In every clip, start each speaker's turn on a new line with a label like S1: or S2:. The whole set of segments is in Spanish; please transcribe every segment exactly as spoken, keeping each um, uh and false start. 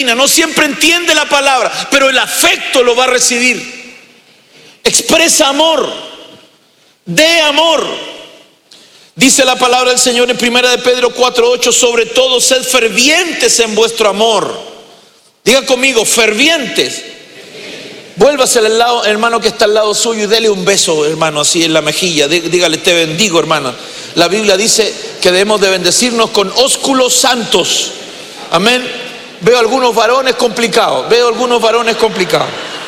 S1: no siempre entiende la palabra, pero el afecto lo va a recibir. Expresa amor, dé amor. Dice la palabra del Señor en primera de Pedro cuatro ocho, sobre todo sed fervientes en vuestro amor. Diga conmigo, fervientes. Vuélvase al lado, hermano que está al lado suyo, y dele un beso, hermano, así en la mejilla. Dígale, te bendigo, hermana. La Biblia dice que debemos de bendecirnos con ósculos santos. Amén. Veo algunos varones complicados. Veo algunos varones complicados.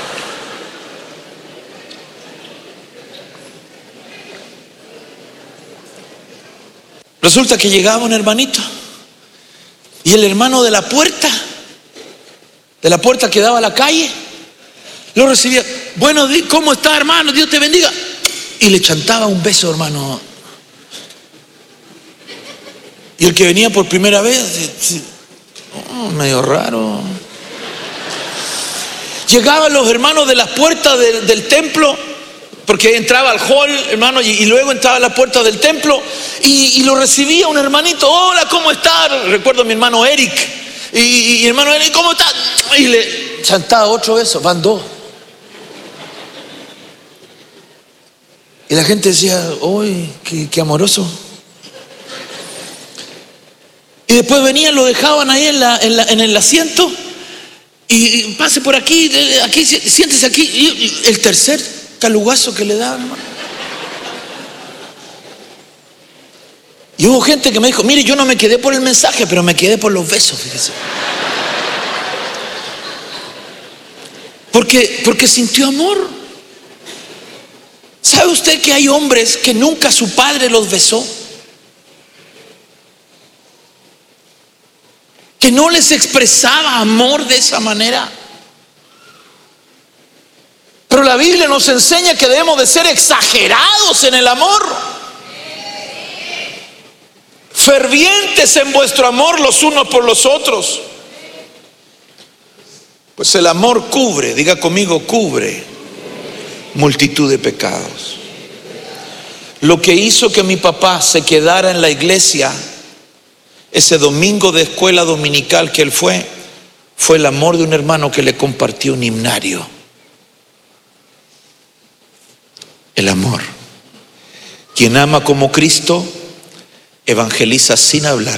S1: Resulta que llegaba un hermanito, y el hermano de la puerta, de la puerta que daba a la calle, lo recibía. Bueno, ¿cómo está, hermano? Dios te bendiga. Y le chantaba un beso, hermano. Y el que venía por primera vez, oh, medio raro. Llegaban los hermanos de las puertas del, del templo, porque entraba al hall, hermano, y, y luego entraba a la puerta del templo, y, y lo recibía un hermanito. Hola, ¿cómo está? Recuerdo a mi hermano Eric. Y, y hermano Eric, ¿cómo está? Y le chantaba otro beso. Van dos. Y la gente decía, uy, qué, qué amoroso. Y después venían, lo dejaban ahí en, la, en, la, en el asiento, y, y pase por aquí, aquí, siéntese aquí. Y, y el tercer calugazo que le daban, hermano. Y hubo gente que me dijo, mire, yo no me quedé por el mensaje, pero me quedé por los besos, fíjese. Porque, porque sintió amor. ¿Sabe usted que hay hombres que nunca su padre los besó? Que no les expresaba amor de esa manera. Pero la Biblia nos enseña que debemos de ser exagerados en el amor. Fervientes en vuestro amor los unos por los otros. Pues el amor cubre, diga conmigo, cubre multitud de pecados. Lo que hizo que mi papá se quedara en la iglesia ese domingo de escuela dominical que él fue, fue el amor de un hermano que le compartió un himnario. El amor. Quien ama como Cristo evangeliza sin hablar.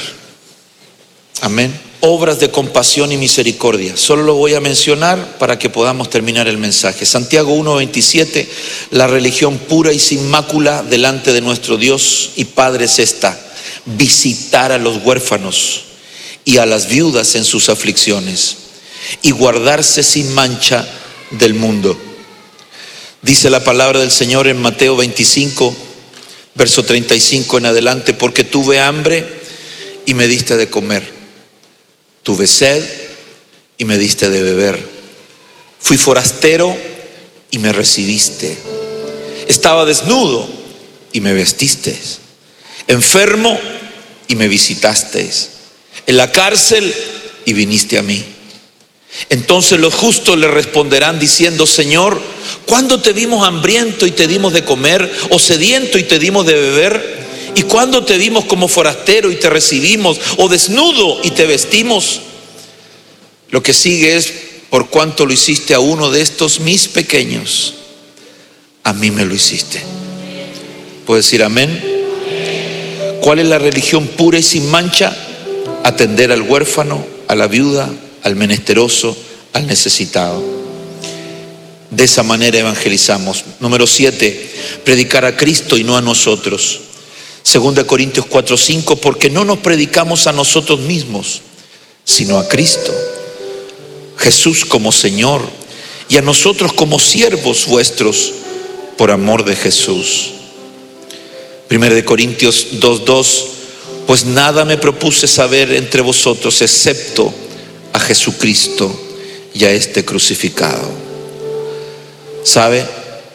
S1: Amén. Obras de compasión y misericordia. Solo lo voy a mencionar para que podamos terminar el mensaje. Santiago uno veintisiete, la religión pura y sin mácula delante de nuestro Dios y Padre es esta: visitar a los huérfanos y a las viudas en sus aflicciones y guardarse sin mancha del mundo. Dice la palabra del Señor en Mateo veinticinco, verso treinta y cinco en adelante: porque tuve hambre y me diste de comer, tuve sed y me diste de beber, fui forastero y me recibiste, estaba desnudo y me vestiste, enfermo y me visitasteis, en la cárcel y viniste a mí. Entonces los justos le responderán diciendo: Señor, ¿cuándo te vimos hambriento y te dimos de comer, o sediento y te dimos de beber? ¿Y cuándo te vimos como forastero y te recibimos, o desnudo y te vestimos? Lo que sigue es: por cuanto lo hiciste a uno de estos mis pequeños, a mí me lo hiciste. ¿Puedes decir amén? ¿Cuál es la religión pura y sin mancha? Atender al huérfano, a la viuda, al menesteroso, al necesitado. De esa manera evangelizamos. Número siete, predicar a Cristo y no a nosotros. Segunda Corintios cuatro cinco, porque no nos predicamos a nosotros mismos, sino a Cristo, Jesús como Señor, y a nosotros como siervos vuestros por amor de Jesús. Primera de Corintios dos dos, pues nada me propuse saber entre vosotros excepto a Jesucristo y a este crucificado. ¿Sabe?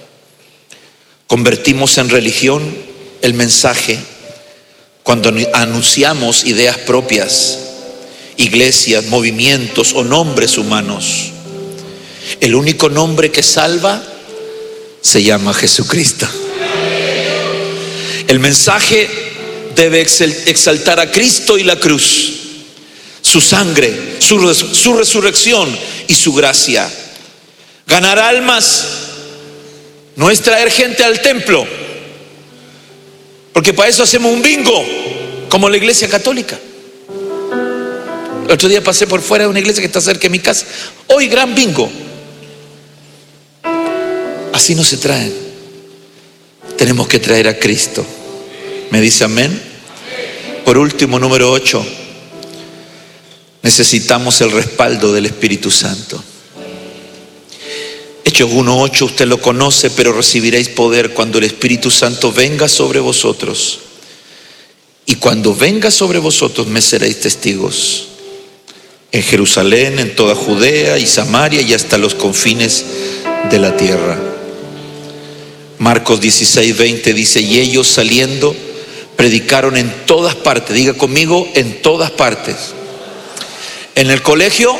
S1: Convertimos en religión el mensaje cuando anunciamos ideas propias, iglesias, movimientos o nombres humanos. El único nombre que salva se llama Jesucristo. El mensaje debe exaltar a Cristo y la cruz. su sangre, su, res- su resurrección y su gracia. Ganar almas no es traer gente al templo, porque para eso hacemos un bingo, como la iglesia católica. El otro día pasé por fuera de una iglesia que está cerca de mi casa. Hoy gran bingo. Así no se traen. Tenemos que traer a Cristo. ¿Me dice amén? Por último, número ocho. Necesitamos el respaldo del Espíritu Santo. Hechos uno ocho, usted lo conoce, pero recibiréis poder cuando el Espíritu Santo venga sobre vosotros. Y cuando venga sobre vosotros me seréis testigos en Jerusalén, en toda Judea y Samaria y hasta los confines de la tierra. Marcos dieciséis veinte dice: y ellos saliendo predicaron en todas partes. Diga conmigo, en todas partes. En el colegio,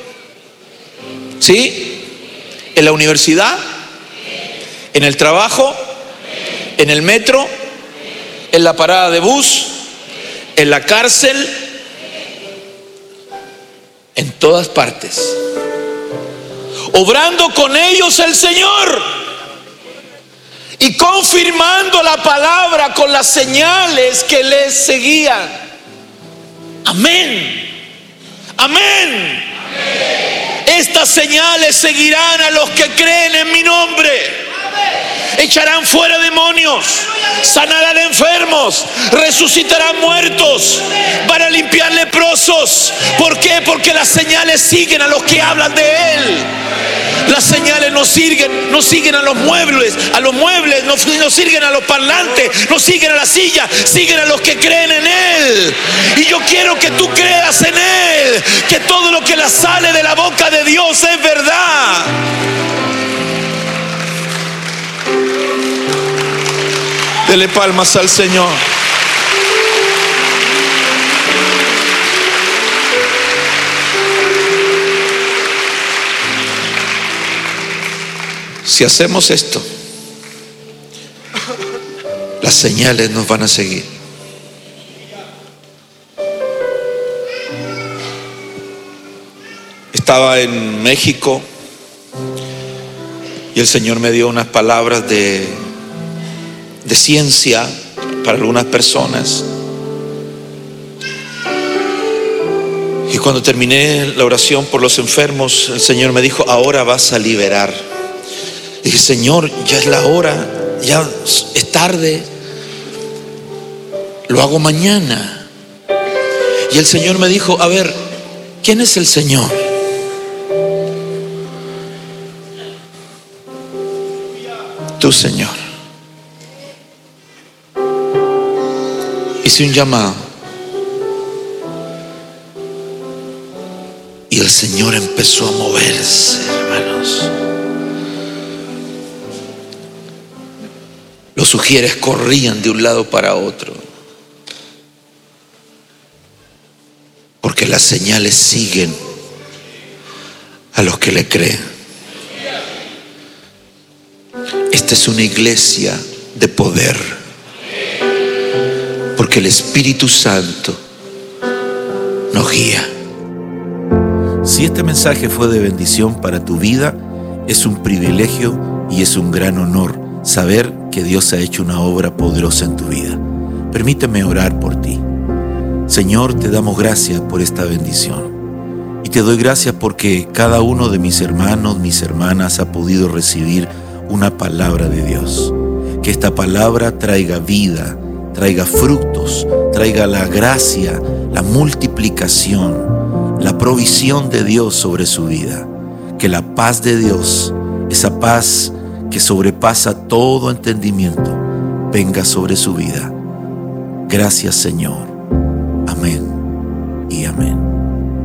S1: ¿sí? En la universidad, en el trabajo, en el metro, en la parada de bus, en la cárcel, en todas partes, obrando con ellos el Señor y confirmando la palabra con las señales que les seguían. Amén. Amén. Estas señales seguirán a los que creen en mi nombre. Echarán fuera demonios, sanarán enfermos, resucitarán muertos, van a limpiar leprosos. ¿Por qué? Porque las señales siguen a los que hablan de Él. Las señales no siguen, no siguen a los muebles, a los muebles, no, no siguen a los parlantes, no siguen a la silla, siguen a los que creen en Él. Y yo quiero que tú creas en Él, que todo lo que la sale de la boca de Dios es verdad. Dele palmas al Señor. Si hacemos esto, las señales nos van a seguir. Estaba en México y el Señor me dio unas palabras de, de ciencia para algunas personas. Y cuando terminé la oración por los enfermos, el Señor me dijo: ahora vas a liberar. Dije: Señor, ya es la hora, ya es tarde, lo hago mañana. Y el Señor me dijo: a ver, ¿quién es el Señor? Tu Señor. Hice un llamado y el Señor empezó a moverse, hermanos. Los sugieres corrían de un lado para otro, porque las señales siguen a los que le creen. Esta es una iglesia de poder, porque el Espíritu Santo nos guía. Si este mensaje fue de bendición para tu vida, es un privilegio y es un gran honor saber que Dios ha hecho una obra poderosa en tu vida. Permíteme orar por ti. Señor, te damos gracias por esta bendición. Y te doy gracias porque cada uno de mis hermanos, mis hermanas ha podido recibir una palabra de Dios. Que esta palabra traiga vida, traiga frutos, traiga la gracia, la multiplicación, la provisión de Dios sobre su vida. Que la paz de Dios, esa paz que sobrepasa todo entendimiento, venga sobre su vida. Gracias, Señor.